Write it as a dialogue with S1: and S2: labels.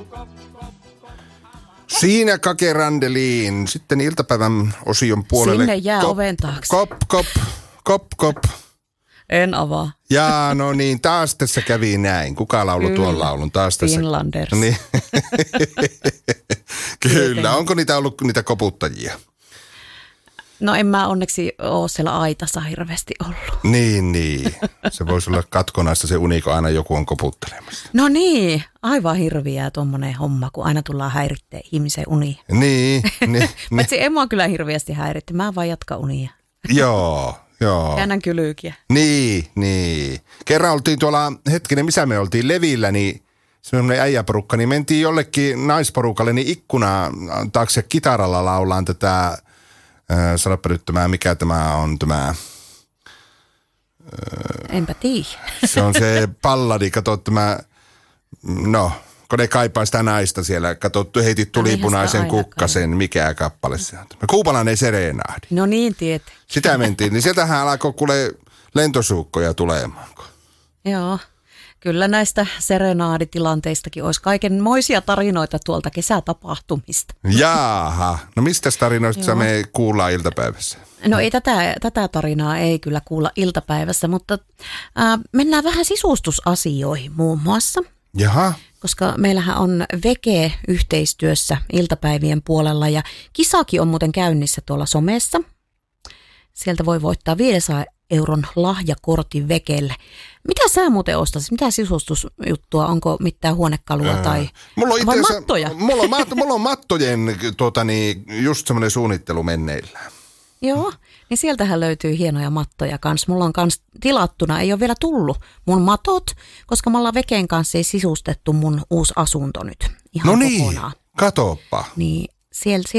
S1: Siinä Kake Randeliin. Sitten iltapäivän osion puolelle.
S2: Sinne jää oven taakse.
S1: Kop.
S2: En avaa.
S1: Jaa, no niin, taas tässä kävi näin. Kuka laulu tuon laulun? Taas tässä.
S2: Finlanders.
S1: Niin. Kyllä, onko niitä ollut niitä koputtajia?
S2: No en mä onneksi ole siellä aitassa hirveästi ollut.
S1: Niin. Se voisi olla katkonaista se uni, kun aina joku on koputtelemassa.
S2: No niin, aivan hirviää tuommoinen homma, kun aina tullaan häiritteen ihmisen unia.
S1: Niin.
S2: Paitsi ei mua kyllä hirveästi häiritti, mä vaan jatka unia.
S1: Joo.
S2: Käännän kylyykiä.
S1: Niin. Kerran oltiin tuolla, missä me oltiin Levillä, niin semmoinen äijäporukka, niin mentiin jollekin naisporukalle, niin ikkuna taakse kitaralla laulaan tätä, sanoppa nyt mikä tämä on tämä.
S2: Enpä tiedä.
S1: Se on se palladi, kato tämä, no, kun ne kaipaa sitä naista siellä, kato, heitit tulipunaisen kukkasen, mikä kappale se on. Kuupalainen serenahdi.
S2: No niin, tiet.
S1: Sitä mentiin, niin sieltähän alkoi kuule lentosuukkoja tulemaan.
S2: Joo, kyllä näistä serenaaditilanteistakin olisi kaikenmoisia tarinoita tuolta kesätapahtumista.
S1: Jaaha, no mistä tarinoista me kuullaan iltapäivässä?
S2: No ei tätä tarinaa ei kyllä kuulla iltapäivässä, mutta mennään vähän sisustusasioihin muun muassa.
S1: Jaha.
S2: Koska meillähän on Veke yhteistyössä iltapäivien puolella ja kisakin on muuten käynnissä tuolla somessa. Sieltä voi voittaa 500 euron lahjakortin Vekelle. Mitä sä muuten ostaisit? Mitä sisustusjuttua? Onko mitään huonekalua tai vai mattoja?
S1: Mulla on mattojen just semmoinen suunnittelu menneillään.
S2: Joo, niin sieltähän löytyy hienoja mattoja kanssa. Mulla on kans tilattuna, ei ole vielä tullut mun matot, koska me ollaan Vekeen kanssa ei sisustettu mun uusi asunto nyt ihan kokonaan.
S1: Katoppa.
S2: Niin siellä